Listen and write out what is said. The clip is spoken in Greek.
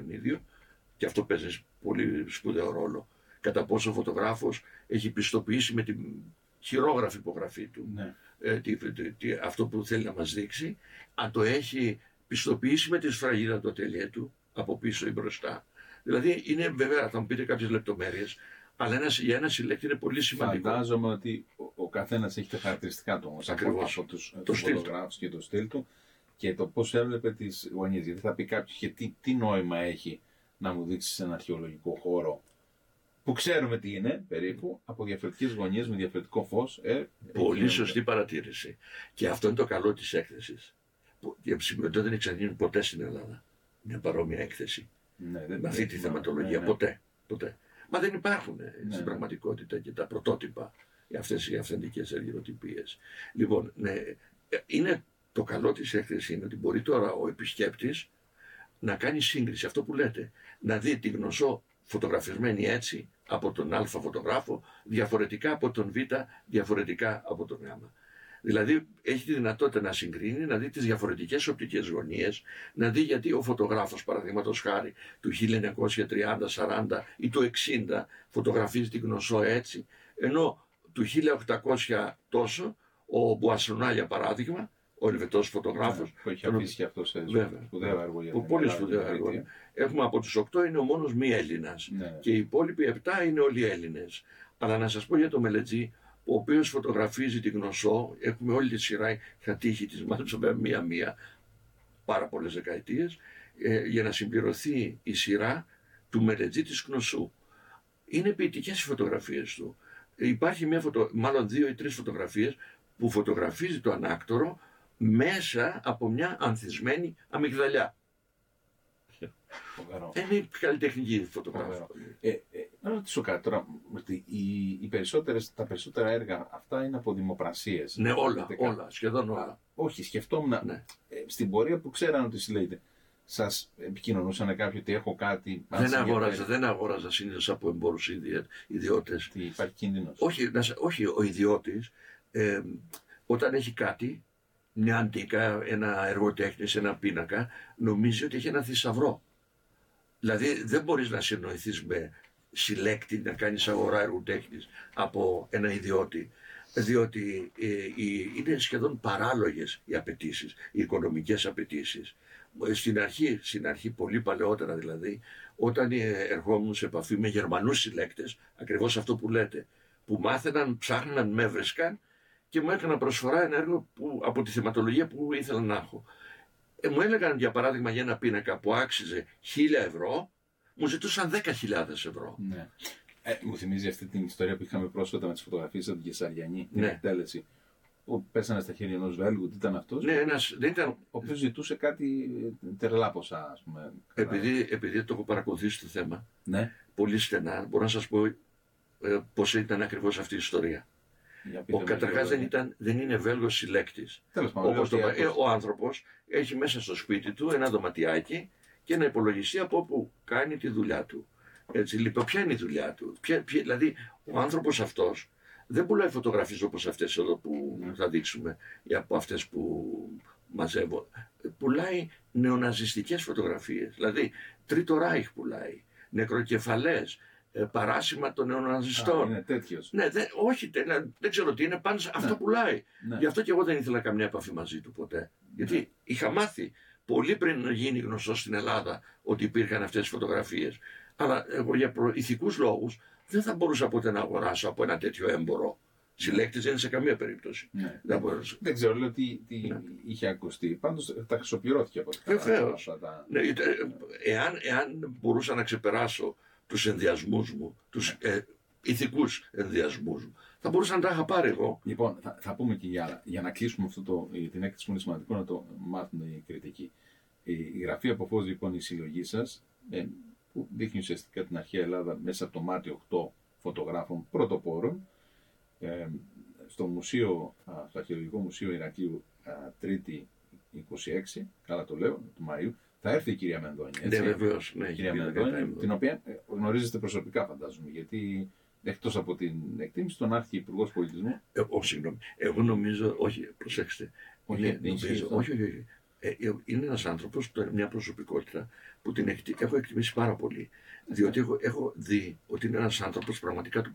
τον ίδιο, και αυτό παίζει πολύ σπουδαίο ρόλο. Κατά πόσο ο φωτογράφος έχει πιστοποιήσει με την χειρόγραφη υπογραφή του αυτό που θέλει να μας δείξει, αν το έχει πιστοποιήσει με τη σφραγίδα του ατελιέ του από πίσω ή μπροστά. Δηλαδή είναι, βέβαια, θα μου πείτε κάποιες λεπτομέρειες, αλλά για ένα συλλέκτη είναι πολύ σημαντικό. Φαντάζομαι ότι ο καθένας έχει τα χαρακτηριστικά του όμως από τους φωτογράφους και το στυλ του και το πώς έβλεπε τις γωνίες. Γιατί θα πει κάποιος, και τι νόημα έχει να μου δείξεις ένα αρχαιολογικό χώρο που ξέρουμε τι είναι περίπου, από διαφορετικές γωνίες με διαφορετικό φως. Πολύ σωστή παρατήρηση. Και αυτό είναι το καλό της έκθεσης. Για σημειωτό δεν έχει ξαναγίνει ποτέ στην Ελλάδα μια παρόμοια έκθεση. Με αυτή τη θεματολογία. Ποτέ. Μα δεν υπάρχουν στην πραγματικότητα και τα πρωτότυπα για αυτές οι αυθεντικές εργυροτυπίες. Λοιπόν, είναι το καλό της έκθεσης είναι ότι μπορεί τώρα ο επισκέπτης να κάνει σύγκριση, αυτό που λέτε, να δει τη γνωσό φωτογραφισμένη έτσι από τον Α φωτογράφο, διαφορετικά από τον Β, διαφορετικά από τον Γ. Δηλαδή έχει τη δυνατότητα να συγκρίνει, να δει τις διαφορετικές οπτικές γωνίες, να δει γιατί ο φωτογράφος, παραδείγματος χάρη, του 1930, 40 ή του 60 φωτογραφίζει τη γνωσό έτσι, ενώ του 1800 τόσο ο Μπουασονά, για παράδειγμα, ο Ελβετός φωτογράφος. Που έχει αφήσει και αυτό σε σπουδαίο έργο. Πολύ σπουδαίο έργο. Έχουμε από τους 8 είναι ο μόνος μη Έλληνας. Και οι υπόλοιποι 7 είναι όλοι Έλληνες. Αλλά να σας πω για το Μελετζή, ο οποίος φωτογραφίζει τη γνωσό, έχουμε όλη τη σειρά, είχα τύχει της μάλιστα μία-μία, πάρα πολλές δεκαετίες, για να συμπληρωθεί η σειρά του Μελετζή της γνωσού. Είναι ποιητικές οι φωτογραφίες του. Υπάρχει μάλλον 2 ή 3 φωτογραφίες που φωτογραφίζει το ανάκτορο μέσα από μια ανθισμένη αμυγδαλιά. Είναι η καλλιτεχνική φωτογράφη. Να ρωτήσω κάτι τώρα, ότι τα περισσότερα έργα αυτά είναι από δημοπρασίες. Ναι, όλα, σχεδόν όλα. Όχι, σκεφτόμουν, στην πορεία που ξέραν ότι συλλέγεται, σας επικοινωνούσαν κάποιοι ότι έχω κάτι? Δεν αγόραζα συνήθως από εμπόρους ιδιώτες. Τι, υπάρχει κίνδυνος? Όχι, ο ιδιώτης όταν έχει κάτι, μια αντίκα, ένα έργο τέχνης, ένα πίνακα, νομίζει ότι έχει ένα θησαυρό. Δηλαδή δεν μπορείς να συνοηθείς με συλλέκτη να κάνεις αγορά έργου τέχνης από ένα ιδιώτη, διότι είναι σχεδόν παράλογες οι απαιτήσεις, οι οικονομικές απαιτήσεις. Στην αρχή, πολύ παλαιότερα δηλαδή, όταν ερχόμουν σε επαφή με Γερμανούς συλλέκτες, ακριβώς αυτό που λέτε, που μάθαιναν, ψάχναν, με έβρισκαν και μου έκαναν προσφορά ένα έργο από τη θεματολογία που ήθελα να έχω. Μου έλεγαν, για παράδειγμα, για ένα πίνακα που άξιζε 1.000 ευρώ, μου ζητούσαν 10.000 ευρώ. Ναι. Μου θυμίζει αυτή την ιστορία που είχαμε πρόσφατα με τις φωτογραφίες από την Κεσαριανή, την εκτέλεση, που πέσανε στα χέρια ενός Βέλγου. Τι ήταν αυτός? Ναι, δεν ήταν... Ο οποίος ζητούσε κάτι τερλά ποσά, ας πούμε. Επειδή το έχω παρακολουθήσει το θέμα, ναι, πολύ στενά, μπορώ να σας πω πώς ήταν ακριβώς αυτή η ιστορία. Καταρχάς δεν είναι Βέλγος συλλέκτης. Ο άνθρωπος έχει μέσα στο σπίτι του ένα δωματιάκι και ένα υπολογιστή από όπου κάνει τη δουλειά του. Έτσι, λοιπόν, ποια είναι η δουλειά του? Δηλαδή, ο άνθρωπος αυτός δεν πουλάει φωτογραφίες όπως αυτές εδώ που θα δείξουμε ή από αυτές που μαζεύω. Πουλάει νεοναζιστικές φωτογραφίες. Δηλαδή, Τρίτο Ράιχ πουλάει, νεκροκεφαλές, παράσημα των νεοναζιστών. Είναι τέτοιος. Ναι, δεν ξέρω τι είναι, πάνω αυτό πουλάει. Ναι. Γι' αυτό και εγώ δεν ήθελα καμιά επαφή μαζί του ποτέ. Γιατί είχα μάθει πολύ πριν γίνει γνωστό στην Ελλάδα ότι υπήρχαν αυτές τις φωτογραφίες. Αλλά εγώ για ηθικούς λόγους δεν θα μπορούσα ποτέ να αγοράσω από ένα τέτοιο έμπορο. Συλλέκτης δεν είναι σε καμία περίπτωση. Ναι. Δεν ξέρω, λέω τι είχε ακουστεί. Πάντως τα χρυσοπληρώθηκε από αυτά. Βεβαίως. Ναι, εάν μπορούσα να ξεπεράσω τους ενδιασμούς μου, τους ηθικούς ενδιασμούς μου, θα μπορούσα να τα είχα πάρει εγώ. Λοιπόν, θα πούμε και για να κλείσουμε την έκθεση που είναι σημαντικό να το μάθουν οι κριτικοί. Η γραφή από Φως, λοιπόν, η συλλογή σας, που δείχνει ουσιαστικά την αρχαία Ελλάδα μέσα από το Μάρτιο 8 φωτογράφων πρωτοπόρων, στο Αρχαιολογικό Μουσείο Ηρακλείου, Τρίτη 26, καλά το λέω, του Μαΐου, θα έρθει η κυρία Μενδώνη. Ναι, βεβαίως. Ναι, κυρία Μενδώνη, την οποία γνωρίζετε προσωπικά, φαντάζομαι, γιατί εκτός από την εκτίμηση, τον Αρχιυπουργός Πολιτισμού. Συγγνώμη. Εγώ νομίζω, όχι, προσέξτε. Όχι. Είναι ένας άνθρωπος, μια προσωπικότητα που την έχω εκτιμήσει πάρα πολύ. Διότι έχω δει ότι είναι ένας άνθρωπος πραγματικά